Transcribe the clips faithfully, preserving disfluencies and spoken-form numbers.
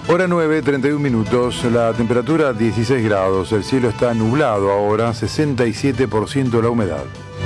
Hora nueve, treinta y un minutos, la temperatura dieciséis grados, el cielo está nublado ahora, sesenta y siete por ciento la humedad.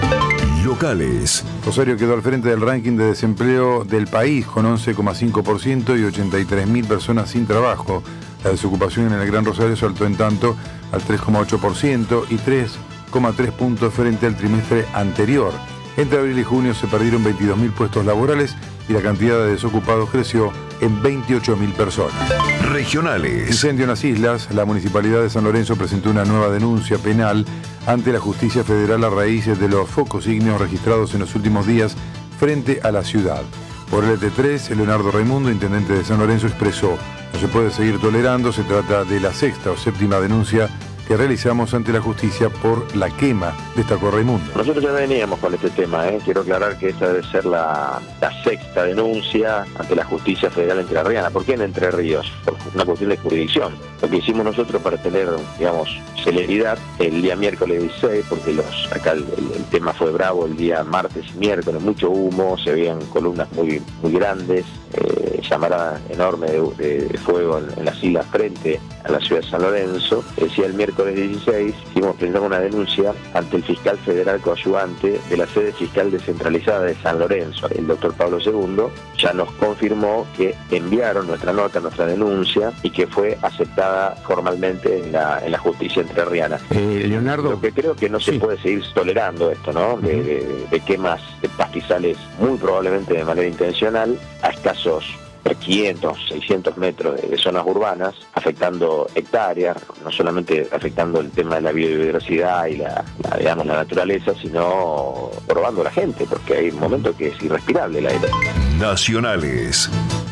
Locales. Rosario quedó al frente del ranking de desempleo del país con once coma cinco por ciento y ochenta y tres mil personas sin trabajo. La desocupación en el Gran Rosario saltó en tanto al tres coma ocho por ciento y tres coma tres puntos frente al trimestre anterior. Entre abril y junio se perdieron veintidós mil puestos laborales y la cantidad de desocupados creció en veintiocho mil personas. Regionales. Incendio en las islas. La Municipalidad de San Lorenzo presentó una nueva denuncia penal ante la Justicia Federal a raíz de los focos ígneos registrados en los últimos días frente a la ciudad. Por el E T tres, Leonardo Raimundo, intendente de San Lorenzo, expresó: no se puede seguir tolerando, se trata de la sexta o séptima denuncia que realizamos ante la justicia por la quema, destacó Raimundo. Nosotros ya veníamos con este tema, ¿eh? Quiero aclarar que esta debe ser la, la sexta denuncia ante la justicia federal entrerriana. ¿Por qué en Entre Ríos? Por una cuestión de jurisdicción. Lo que hicimos nosotros para tener, digamos, celeridad el día miércoles dieciséis, porque los acá el, el, el tema fue bravo el día martes y miércoles, mucho humo, se veían columnas muy, muy grandes, eh, llamarada enorme de, de, de fuego en, en las islas frente a la ciudad de San Lorenzo. Decía el miércoles dieciséis, hicimos presentar una denuncia ante el fiscal federal coadyuvante de la sede fiscal descentralizada de San Lorenzo, el doctor Pablo segundo, ya nos confirmó que enviaron nuestra nota, nuestra denuncia, y que fue aceptada formalmente en la, en la justicia entrerriana. Eh, Leonardo. Lo que creo que no se sí. puede seguir tolerando esto, ¿no? De, de, de quemas de pastizales muy probablemente de manera intencional a escasos quinientos, seiscientos metros de, de zonas urbanas, afectando hectáreas, no solamente afectando el tema de la biodiversidad y la, la, digamos, la naturaleza, sino probando a la gente, porque hay un momento que es irrespirable el aire. Nacionales.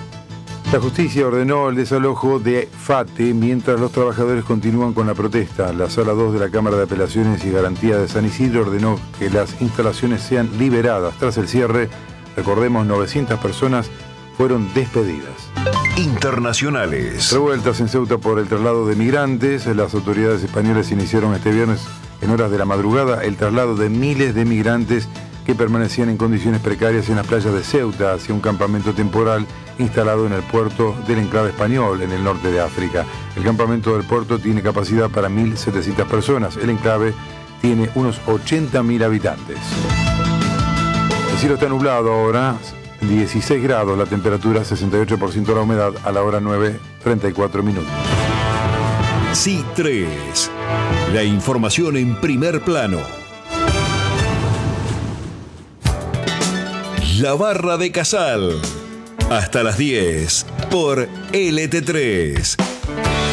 La justicia ordenó el desalojo de FATE mientras los trabajadores continúan con la protesta. La Sala dos de la Cámara de Apelaciones y Garantía de San Isidro ordenó que las instalaciones sean liberadas. Tras el cierre, recordemos, novecientas personas fueron despedidas. Internacionales. Revueltas en Ceuta por el traslado de migrantes. Las autoridades españolas iniciaron este viernes en horas de la madrugada el traslado de miles de migrantes que permanecían en condiciones precarias en las playas de Ceuta hacia un campamento temporal instalado en el puerto del enclave español en el norte de África. El campamento del puerto tiene capacidad para mil setecientas personas. El enclave tiene unos ochenta mil habitantes. El cielo está nublado ahora, dieciséis grados, la temperatura sesenta y ocho por ciento la humedad, a la hora nueve, treinta y cuatro minutos. C tres. La información en primer plano. La Barra de Casal. Hasta las diez por L T tres.